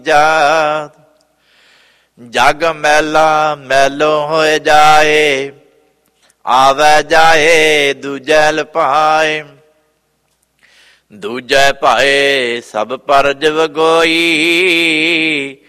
ਜਾਤ। ਜਗ ਮੈਲਾ ਮੈਲੋ ਹੋਏ ਜਾਏ, ਆਵੈ ਜਾਏ ਦੂਜੈ ਲਪਾਏ। ਦੂਜੈ ਭਾਏ ਸਭ ਪਰਜਵ ਗੋਈ,